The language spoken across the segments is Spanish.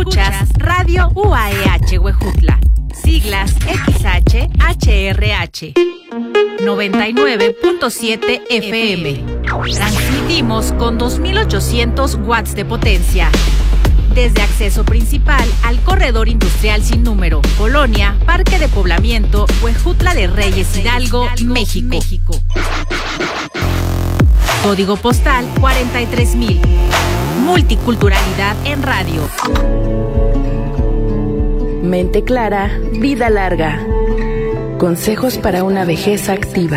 Escuchas Radio UAEH Huejutla, siglas XHHRH, 99.7 FM. Transmitimos con 2800 watts de potencia. Desde acceso principal al corredor industrial sin número, Colonia, Parque de Poblamiento, Huejutla de Reyes Hidalgo, México. Código postal 43,000. Multiculturalidad en radio. Mente clara, vida larga. Consejos para una vejez activa.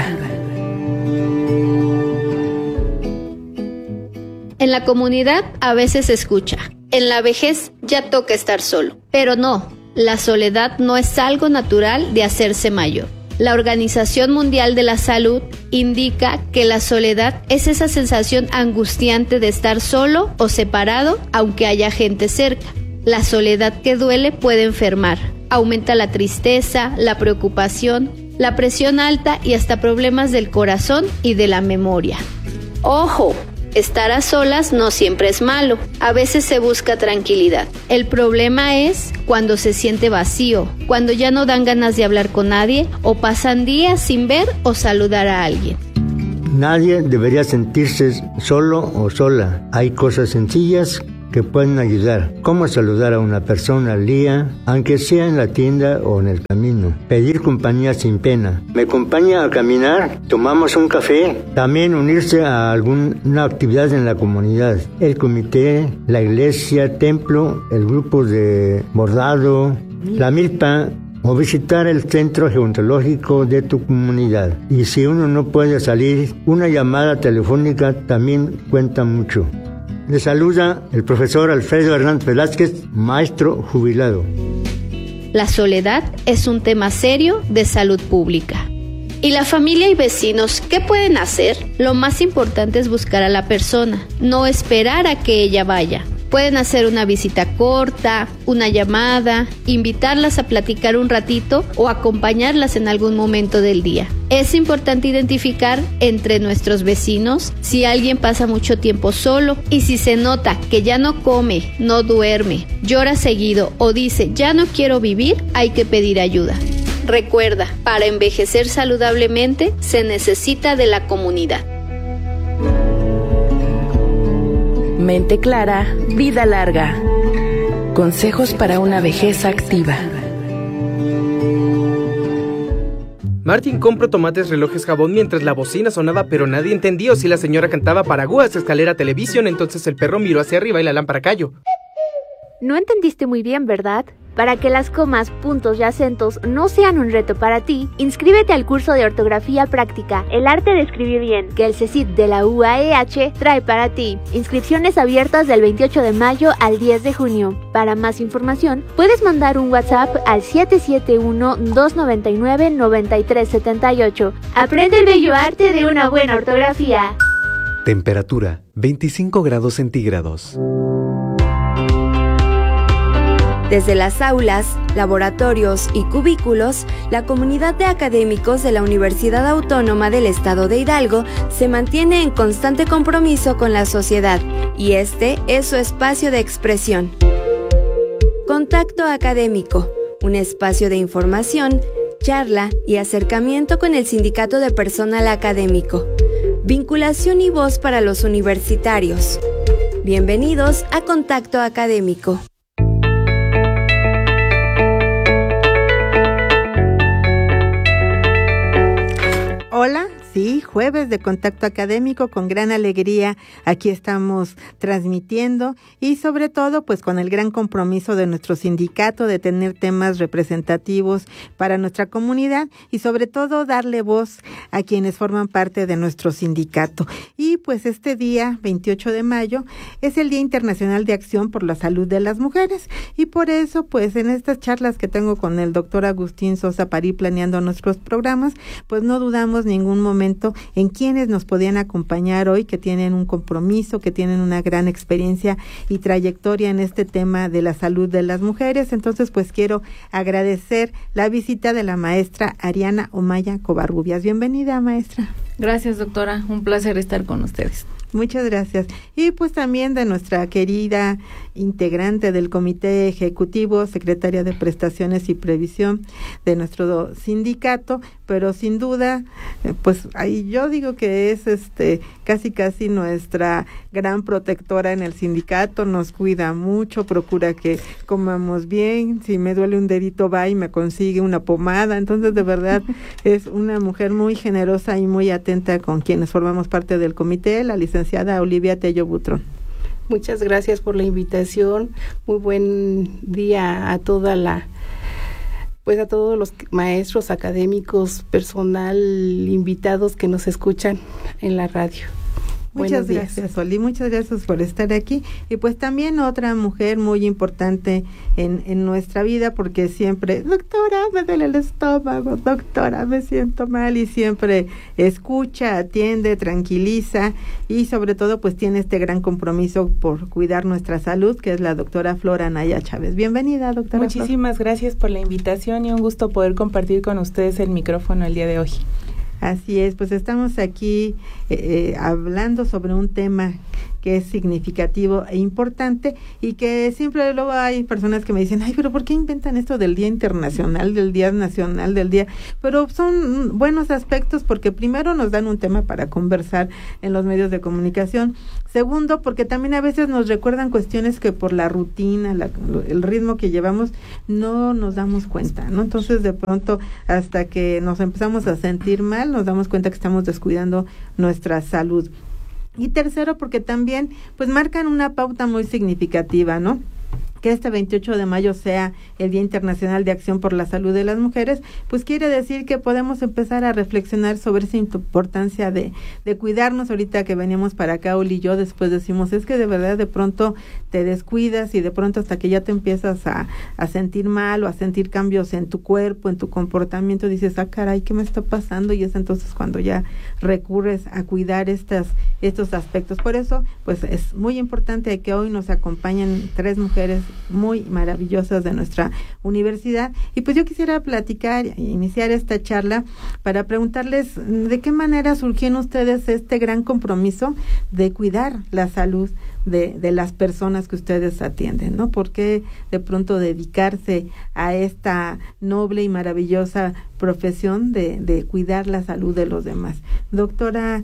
En la comunidad a veces se escucha: en la vejez ya toca estar solo. Pero no, la soledad no es algo natural de hacerse mayor. La Organización Mundial de la Salud indica que la soledad es esa sensación angustiante de estar solo o separado aunque haya gente cerca. La soledad que duele puede enfermar, aumenta la tristeza, la preocupación, la presión alta y hasta problemas del corazón y de la memoria. ¡Ojo! Estar a solas no siempre es malo, a veces se busca tranquilidad. El problema es cuando se siente vacío, cuando ya no dan ganas de hablar con nadie o pasan días sin ver o saludar a alguien. Nadie debería sentirse solo o sola. Hay cosas sencillas que pueden ayudar, como saludar a una persona al día, aunque sea en la tienda o en el camino. Pedir compañía sin pena. ¿Me acompaña a caminar? ¿Tomamos un café? También unirse a alguna actividad en la comunidad. El comité, la iglesia, templo, el grupo de bordado, la milpa, o visitar el centro geontológico de tu comunidad. Y si uno no puede salir, una llamada telefónica también cuenta mucho. Le saluda el profesor Alfredo Hernández Velázquez, maestro jubilado. La soledad es un tema serio de salud pública. ¿Y la familia y vecinos qué pueden hacer? Lo más importante es buscar a la persona, no esperar a que ella vaya. Pueden hacer una visita corta, una llamada, invitarlas a platicar un ratito o acompañarlas en algún momento del día. Es importante identificar entre nuestros vecinos si alguien pasa mucho tiempo solo y si se nota que ya no come, no duerme, llora seguido o dice ya no quiero vivir, hay que pedir ayuda. Recuerda, para envejecer saludablemente se necesita de la comunidad. Mente clara, vida larga. Consejos para una vejez activa. Martín compró tomates, relojes, jabón mientras la bocina sonaba, pero nadie entendió si la señora cantaba paraguas, escalera, televisión. Entonces el perro miró hacia arriba y la lámpara cayó. No entendiste muy bien, ¿verdad? Para que las comas, puntos y acentos no sean un reto para ti, inscríbete al curso de ortografía práctica, El arte de escribir bien, que el CECIT de la UAEH trae para ti. Inscripciones abiertas del 28 de mayo al 10 de junio. Para más información, puedes mandar un WhatsApp al 771-299-9378. Aprende el bello arte de una buena ortografía. Temperatura, 25 grados centígrados. Desde las aulas, laboratorios y cubículos, la comunidad de académicos de la Universidad Autónoma del Estado de Hidalgo se mantiene en constante compromiso con la sociedad, y este es su espacio de expresión. Contacto Académico, un espacio de información, charla y acercamiento con el Sindicato de Personal Académico. Vinculación y voz para los universitarios. Bienvenidos a Contacto Académico. Hola, sí, jueves de Contacto Académico, con gran alegría aquí estamos transmitiendo y sobre todo pues con el gran compromiso de nuestro sindicato de tener temas representativos para nuestra comunidad y sobre todo darle voz a quienes forman parte de nuestro sindicato. Y pues este día, 28 de mayo, es el Día Internacional de Acción por la Salud de las Mujeres y por eso pues en estas charlas que tengo con el doctor Agustín Sosa Parí planeando nuestros programas, pues no dudamos ningún momento en quienes nos podían acompañar hoy, que tienen un compromiso, que tienen una gran experiencia y trayectoria en este tema de la salud de las mujeres. Entonces, pues quiero agradecer la visita de la maestra Ariana Omaya Covarrubias. Bienvenida, maestra. Gracias, doctora. Un placer estar con ustedes. Muchas gracias. Y pues también de nuestra querida integrante del Comité Ejecutivo, secretaria de Prestaciones y Previsión de nuestro sindicato, pero sin duda, pues ahí yo digo que es casi nuestra gran protectora en el sindicato, nos cuida mucho, procura que comamos bien, si me duele un dedito va y me consigue una pomada, entonces de verdad es una mujer muy generosa y muy atenta con quienes formamos parte del comité, la licenciada Olivia Tello Butrón. Muchas gracias por la invitación, muy buen día a todos los maestros, académicos, personal, invitados que nos escuchan en la radio. Muchas gracias, Oli, muchas gracias por estar aquí. Y pues también otra mujer muy importante en nuestra vida, porque siempre, doctora, me duele el estómago, doctora, me siento mal, y siempre escucha, atiende, tranquiliza, y sobre todo pues tiene este gran compromiso por cuidar nuestra salud, que es la doctora Flora Naya Chávez. Bienvenida, doctora. Muchísimas gracias por la invitación y un gusto poder compartir con ustedes el micrófono el día de hoy. Así es, pues estamos aquí hablando sobre un tema que es significativo e importante, y que siempre luego hay personas que me dicen, ay, pero ¿por qué inventan esto del Día Internacional, del Día Nacional, del Día? Pero son buenos aspectos, porque primero nos dan un tema para conversar en los medios de comunicación, segundo, porque también a veces nos recuerdan cuestiones que por la rutina, el ritmo que llevamos, no nos damos cuenta, ¿no? Entonces de pronto, hasta que nos empezamos a sentir mal, nos damos cuenta que estamos descuidando nuestra salud. Y tercero, porque también pues marcan una pauta muy significativa, ¿no? Que este 28 de mayo sea el Día Internacional de Acción por la Salud de las Mujeres, pues quiere decir que podemos empezar a reflexionar sobre esa importancia de cuidarnos. Ahorita que veníamos para acá, Oli y yo, después decimos, es que de verdad de pronto te descuidas, y de pronto hasta que ya te empiezas a sentir mal, o a sentir cambios en tu cuerpo, en tu comportamiento, dices, caray, ¿qué me está pasando? Y es entonces cuando ya recurres a cuidar estos aspectos. Por eso, pues es muy importante que hoy nos acompañen 3 mujeres muy maravillosas de nuestra universidad, y pues yo quisiera iniciar esta charla para preguntarles de qué manera surgió en ustedes este gran compromiso de cuidar la salud de las personas que ustedes atienden, ¿no? ¿Por qué de pronto dedicarse a esta noble y maravillosa profesión de cuidar la salud de los demás? Doctora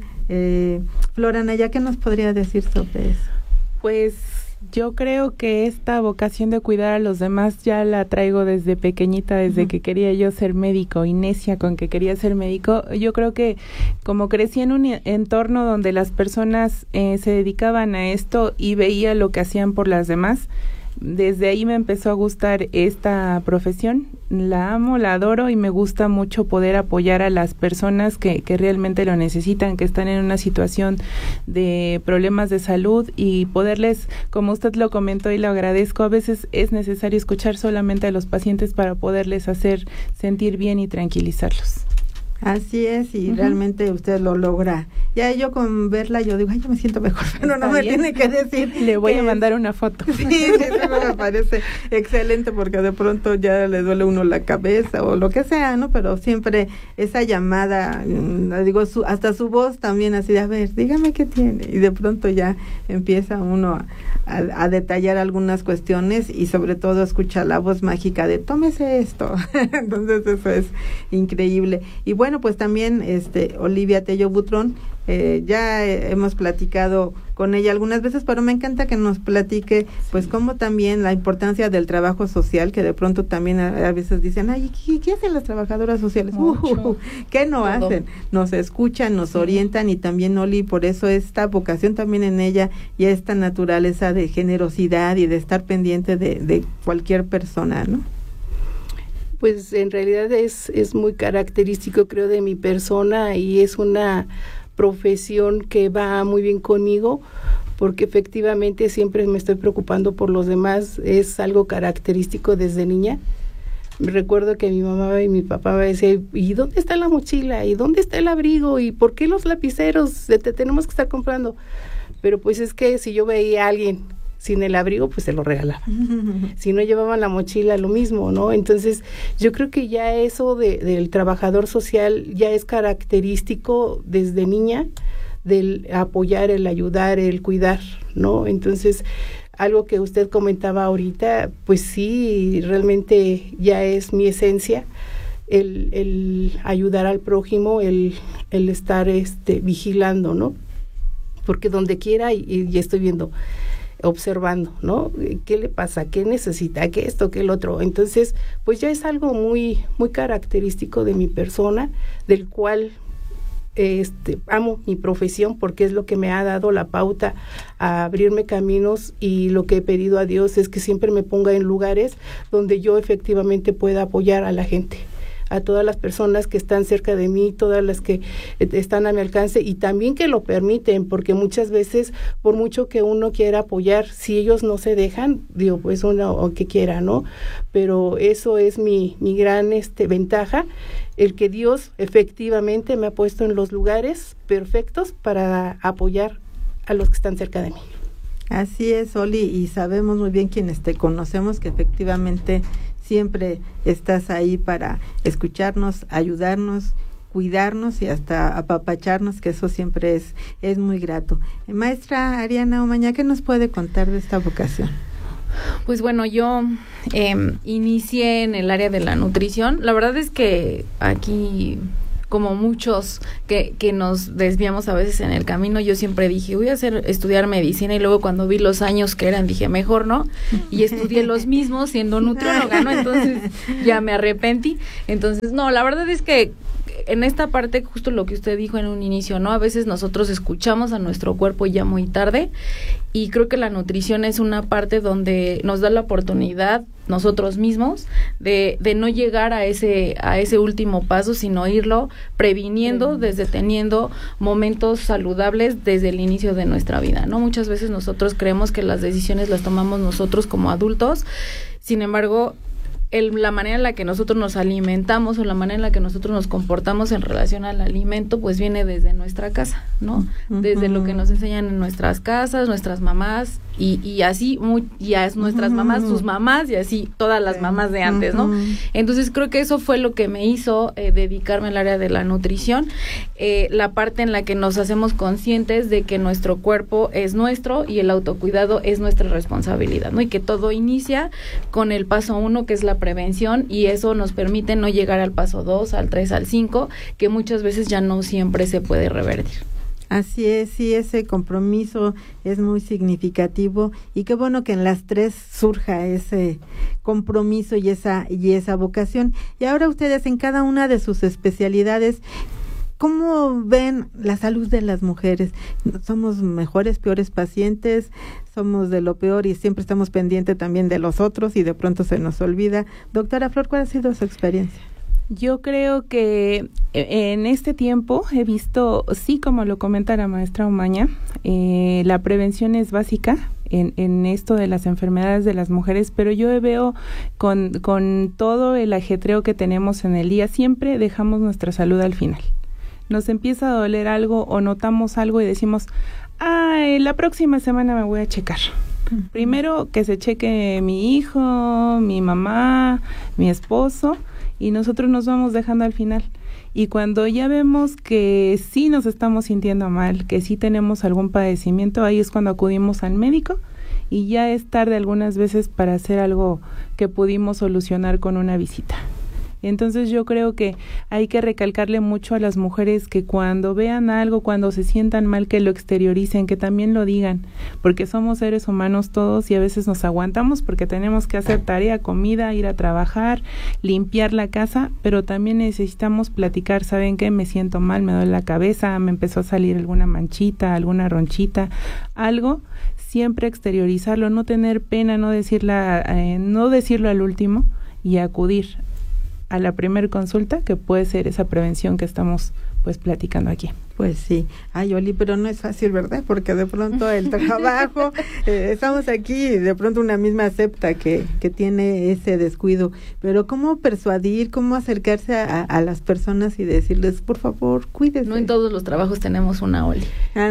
Flora Naya, ¿qué nos podría decir sobre eso? Pues yo creo que esta vocación de cuidar a los demás ya la traigo desde pequeñita, desde que quería yo ser médico, y necia con que quería ser médico. Yo creo que como crecí en un entorno donde las personas se dedicaban a esto y veía lo que hacían por las demás, desde ahí me empezó a gustar esta profesión. La amo, la adoro, y me gusta mucho poder apoyar a las personas que realmente lo necesitan, que están en una situación de problemas de salud, y poderles, como usted lo comentó y lo agradezco, a veces es necesario escuchar solamente a los pacientes para poderles hacer sentir bien y tranquilizarlos. Así es, y realmente usted lo logra. Ya yo con verla, yo digo, ay, yo me siento mejor, pero no me tiene que decir. Le voy a mandar una foto. Sí, eso me parece excelente, porque de pronto ya le duele uno la cabeza o lo que sea, ¿no? Pero siempre esa llamada, digo, hasta su voz también así de, a ver, dígame qué tiene. Y de pronto ya empieza uno a detallar algunas cuestiones, y sobre todo escucha la voz mágica de, tómese esto. Entonces eso es increíble. Y bueno, pues también Olivia Tello Butrón, ya hemos platicado con ella algunas veces, pero me encanta que nos platique pues cómo también la importancia del trabajo social, que de pronto también a veces dicen, ay, ¿qué hacen las trabajadoras sociales? ¿Qué no hacen? Nos escuchan, nos orientan, y también Oli, por eso esta vocación también en ella, y esta naturaleza de generosidad y de estar pendiente de cualquier persona, ¿no? Pues en realidad es muy característico, creo, de mi persona, y es una profesión que va muy bien conmigo, porque efectivamente siempre me estoy preocupando por los demás. Es algo característico desde niña. Recuerdo que mi mamá y mi papá me decían, ¿y dónde está la mochila? ¿Y dónde está el abrigo? ¿Y por qué los lapiceros te tenemos que estar comprando? Pero pues es que si yo veía a alguien sin el abrigo, pues se lo regalaba. Si no llevaban la mochila, lo mismo, ¿no? Entonces, yo creo que ya eso del trabajador social ya es característico desde niña, del apoyar, el ayudar, el cuidar, ¿no? Entonces, algo que usted comentaba ahorita, pues sí, realmente ya es mi esencia, el ayudar al prójimo, el estar vigilando, ¿no? Porque donde quiera y estoy viendo, observando, ¿no? ¿Qué le pasa? ¿Qué necesita? ¿Qué esto? ¿Qué el otro? Entonces, pues ya es algo muy, muy característico de mi persona, del cual amo mi profesión porque es lo que me ha dado la pauta a abrirme caminos, y lo que he pedido a Dios es que siempre me ponga en lugares donde yo efectivamente pueda apoyar a la gente, a todas las personas que están cerca de mí, todas las que están a mi alcance, y también que lo permiten, porque muchas veces, por mucho que uno quiera apoyar, si ellos no se dejan, digo, pues uno o que quiera, ¿no? Pero eso es mi gran ventaja, el que Dios efectivamente me ha puesto en los lugares perfectos para apoyar a los que están cerca de mí. Así es, Oli, y sabemos muy bien quienes te conocemos que efectivamente siempre estás ahí para escucharnos, ayudarnos, cuidarnos y hasta apapacharnos, que eso siempre es muy grato. Maestra Ariana Umaña, ¿qué nos puede contar de esta vocación? Pues bueno, yo inicié en el área de la nutrición. La verdad es que aquí, como muchos que nos desviamos a veces en el camino, yo siempre dije, voy a estudiar medicina, y luego cuando vi los años que eran, dije, mejor no, y estudié los mismos siendo nutrióloga, ¿no? Entonces ya me arrepentí. Entonces, no, la verdad es que en esta parte, justo lo que usted dijo en un inicio, ¿no? A veces nosotros escuchamos a nuestro cuerpo ya muy tarde, y creo que la nutrición es una parte donde nos da la oportunidad nosotros mismos de no llegar a ese último paso, sino irlo previniendo desde teniendo momentos saludables desde el inicio de nuestra vida, ¿no? Muchas veces nosotros creemos que las decisiones las tomamos nosotros como adultos, sin embargo, la manera en la que nosotros nos alimentamos o la manera en la que nosotros nos comportamos en relación al alimento, pues viene desde nuestra casa, ¿no? Desde lo que nos enseñan en nuestras casas, nuestras mamás, y así, nuestras mamás, sus mamás, y así todas las mamás de antes, ¿no? Entonces creo que eso fue lo que me hizo dedicarme al área de la nutrición, la parte en la que nos hacemos conscientes de que nuestro cuerpo es nuestro y el autocuidado es nuestra responsabilidad, ¿no? Y que todo inicia con el paso 1, que es la prevención, y eso nos permite no llegar al paso 2, al 3, al 5, que muchas veces ya no siempre se puede revertir. Así es, sí, ese compromiso es muy significativo, y qué bueno que en las tres surja ese compromiso y esa vocación. Y ahora ustedes, en cada una de sus especialidades, ¿cómo ven la salud de las mujeres? ¿Somos mejores, peores pacientes? ¿Somos de lo peor y siempre estamos pendientes también de los otros y de pronto se nos olvida? Doctora Flor, ¿cuál ha sido su experiencia? Yo creo que en este tiempo he visto, sí, como lo comenta la maestra Umaña, la prevención es básica en esto de las enfermedades de las mujeres, pero yo veo con todo el ajetreo que tenemos en el día, siempre dejamos nuestra salud al final. Nos empieza a doler algo o notamos algo y decimos, la próxima semana me voy a checar. Primero que se cheque mi hijo, mi mamá, mi esposo, y nosotros nos vamos dejando al final. Y cuando ya vemos que sí nos estamos sintiendo mal, que sí tenemos algún padecimiento, ahí es cuando acudimos al médico, y ya es tarde algunas veces para hacer algo que pudimos solucionar con una visita. Entonces yo creo que hay que recalcarle mucho a las mujeres que cuando vean algo, cuando se sientan mal, que lo exterioricen, que también lo digan, porque somos seres humanos todos y a veces nos aguantamos porque tenemos que hacer tarea, comida, ir a trabajar, limpiar la casa, pero también necesitamos platicar. ¿Saben qué? Me siento mal, me duele la cabeza, me empezó a salir alguna manchita, alguna ronchita, algo. Siempre exteriorizarlo, no tener pena, no decirlo al último y acudir a la primer consulta, que puede ser esa prevención que estamos pues platicando aquí. Pues sí, Oli, pero no es fácil, ¿verdad? Porque de pronto el trabajo, estamos aquí y de pronto una misma acepta que tiene ese descuido, pero ¿cómo persuadir, cómo acercarse a las personas y decirles, por favor, cuídense? No en todos los trabajos tenemos una Oli.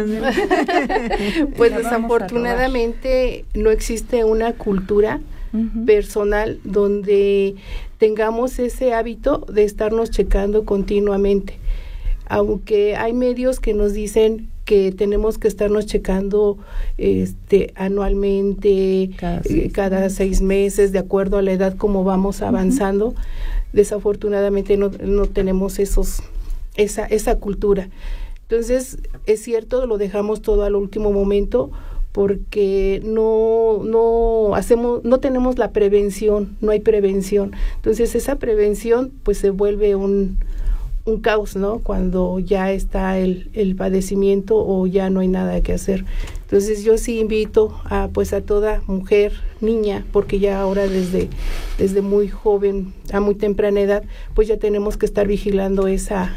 Pues desafortunadamente no existe una cultura personal donde tengamos ese hábito de estarnos checando continuamente. Aunque hay medios que nos dicen que tenemos que estarnos checando anualmente, cada 6 meses, de acuerdo a la edad como vamos avanzando. Uh-huh. Desafortunadamente no tenemos esa cultura. Entonces, es cierto, lo dejamos todo al último momento porque no tenemos la prevención, no hay prevención. Entonces, esa prevención pues se vuelve un caos, ¿no? Cuando ya está el padecimiento o ya no hay nada que hacer. Entonces yo sí invito a toda mujer, niña, porque ya ahora desde muy joven, a muy temprana edad, pues ya tenemos que estar vigilando esa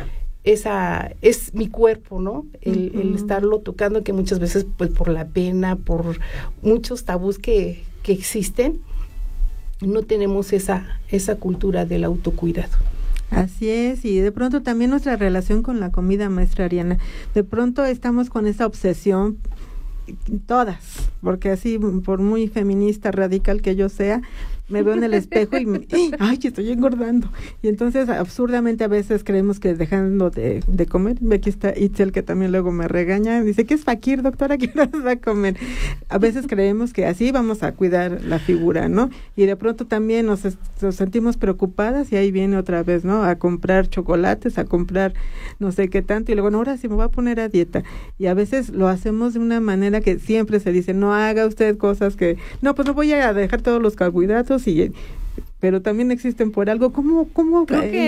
es mi cuerpo, ¿no? El estarlo tocando, que muchas veces pues por la pena, por muchos tabús que existen, no tenemos esa cultura del autocuidado. Así es, y de pronto también nuestra relación con la comida, maestra Ariana. De pronto estamos con esa obsesión, todas, porque así, por muy feminista, radical que yo sea, me veo en el espejo y ¡ay, estoy engordando! Y entonces, absurdamente, a veces creemos que dejando de comer. Aquí está Itzel, que también luego me regaña. Dice, ¿qué es fakir, doctora? ¿Qué nos va a comer? A veces creemos que así vamos a cuidar la figura, ¿no? Y de pronto también nos sentimos preocupadas y ahí viene otra vez, ¿no? A comprar chocolates, a comprar no sé qué tanto. Y luego, no, ahora sí me voy a poner a dieta. Y a veces lo hacemos de una manera que siempre se dice, no haga usted cosas que... No, pues no voy a dejar todos los carbohidratos, pero también existen por algo. ¿Cómo creo que